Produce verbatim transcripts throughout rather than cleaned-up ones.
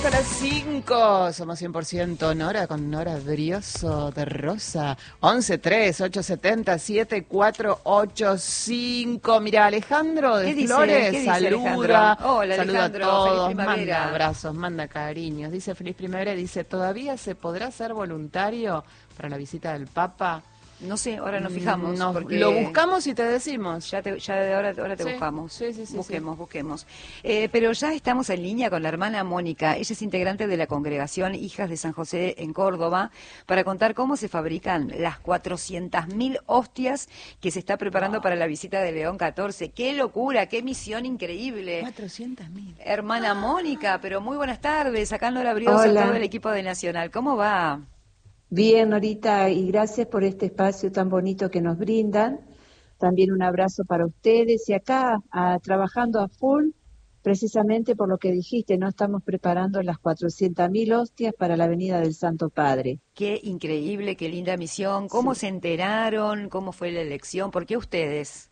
hasta las cinco. Somos cien por ciento Nora con Nora Brioso de Rosa. once tres ocho siete cero siete cuatro ocho cinco. Mira, Alejandro de ¿Qué dice? Flores ¿Qué dice saluda. Alejandro? Hola, saluda Alejandro, a todos, feliz primavera. manda abrazos, manda cariños. Dice feliz primavera. Dice, ¿todavía se podrá ser voluntario para la visita del Papa? No sé, ahora nos fijamos. Nos, porque lo buscamos y te decimos. Ya, te, ya de ahora, ahora te Sí, buscamos. sí, sí, sí, busquemos, sí. busquemos. Eh, pero ya estamos en línea con la hermana Mónica. Ella es integrante de la congregación Hijas de San José en Córdoba para contar cómo se fabrican las cuatrocientas mil hostias que se está preparando wow. para la visita de León catorce. ¡Qué locura! ¡Qué misión increíble! cuatrocientas mil. Hermana ah. Mónica, pero muy buenas tardes. Acá en Nora Brioso, todo el equipo de Nacional. ¿Cómo va? Bien, Norita, y gracias por este espacio tan bonito que nos brindan. También un abrazo para ustedes y acá a, trabajando a full, precisamente por lo que dijiste, no estamos preparando las cuatrocientas mil hostias para la venida del Santo Padre. Qué increíble, qué linda misión. ¿Cómo sí. se enteraron? ¿Cómo fue la elección? ¿Por qué ustedes?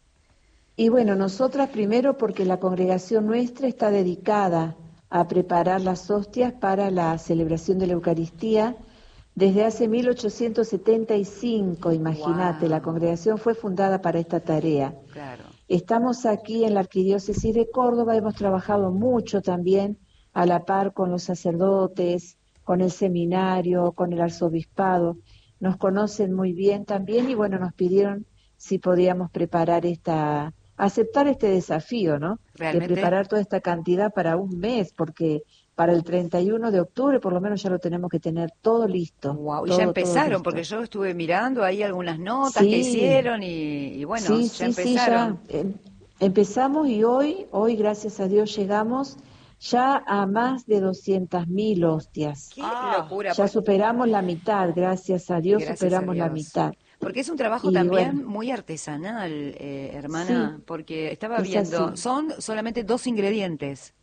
Y bueno, nosotras primero porque la congregación nuestra está dedicada a preparar las hostias para la celebración de la Eucaristía. Desde hace mil ochocientos setenta y cinco, imagínate, wow. la congregación fue fundada para esta tarea. Claro. Estamos aquí en la Arquidiócesis de Córdoba, hemos trabajado mucho también a la par con los sacerdotes, con el seminario, con el arzobispado. Nos conocen muy bien también y bueno, nos pidieron si podíamos preparar esta, aceptar este desafío, ¿no? ¿Realmente? De preparar toda esta cantidad para un mes, porque para el treinta y uno de octubre por lo menos ya lo tenemos que tener todo listo. Wow. Todo, y ya empezaron, porque yo estuve mirando ahí algunas notas sí. que hicieron y, y bueno, sí, ya sí, empezaron. Sí, ya em, empezamos y hoy, hoy gracias a Dios llegamos ya a más de doscientas mil hostias. ¡Qué ah, locura! Ya superamos la mitad, gracias a Dios gracias superamos a Dios. la mitad. Porque es un trabajo y también bueno, muy artesanal, eh, hermana, sí, porque estaba viendo, así. son solamente dos ingredientes.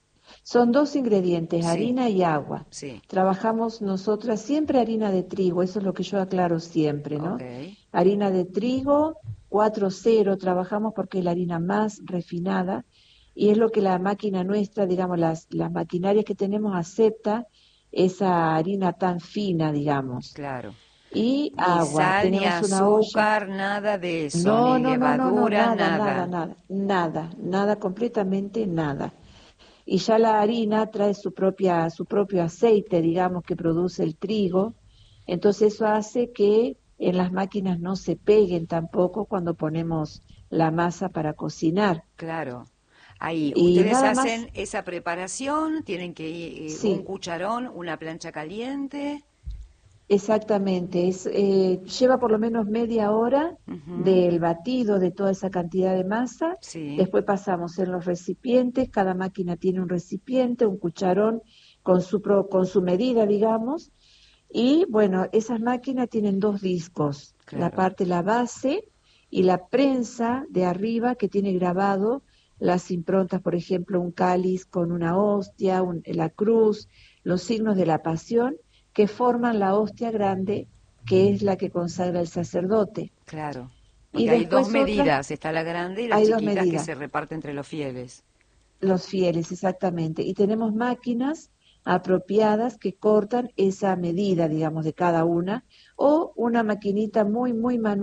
Son dos ingredientes, sí. harina y agua. Sí. Trabajamos nosotras siempre harina de trigo, eso es lo que yo aclaro siempre, ¿no? Okay. Harina de trigo, cuatro cero, trabajamos porque es la harina más refinada y es lo que la máquina nuestra, digamos, las, las maquinarias que tenemos acepta esa harina tan fina, digamos. Claro. Y ni agua, sal, tenemos ni una azúcar, olla. nada de eso, no, ni no, levadura, no, no, no, nada, nada. nada, nada, nada, nada, completamente nada. Y ya la harina trae su propia, su propio aceite, digamos, que produce el trigo, entonces eso hace que en las máquinas no se peguen tampoco cuando ponemos la masa para cocinar. Claro. Ahí, y ustedes nada hacen más, esa preparación, tienen que ir eh, sí. un cucharón, una plancha caliente. Exactamente, es, eh, lleva por lo menos media hora uh-huh. del batido de toda esa cantidad de masa, sí. después pasamos en los recipientes, cada máquina tiene un recipiente, un cucharón con su, pro, con su medida, digamos, y bueno, esas máquinas tienen dos discos, claro. la parte, la base y la prensa de arriba que tiene grabado las improntas, por ejemplo, un cáliz con una hostia, un, la cruz, los signos de la pasión, que forman la hostia grande, que es la que consagra el sacerdote. Claro, porque y hay dos medidas, otras, está la grande y la chiquita que se reparte entre los fieles. Los fieles, exactamente. Y tenemos máquinas apropiadas que cortan esa medida, digamos, de cada una, o una maquinita muy, muy manual